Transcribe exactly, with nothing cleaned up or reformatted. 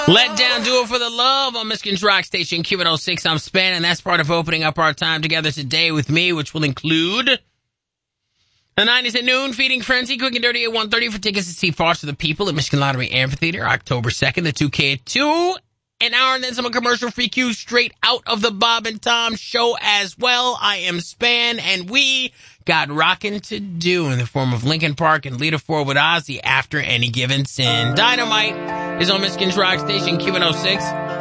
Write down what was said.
Let Down, Do It for the Love on Michigan's Rock Station, Q one oh six. I'm Span, and that's part of opening up our time together today with me, which will include the nineties at noon, Feeding Frenzy, Quick and Dirty at one thirty for tickets to see Foster the People at Michigan Lottery Amphitheater, October second, the two K at two. An hour and then some commercial-free Q straight out of the Bob and Tom show as well. I am Span, and we got rockin' to do in the form of Linkin Park and Lita Ford with Ozzy After Any Given Sin. Dynamite is on Michigan's Rock Station, Q one oh six.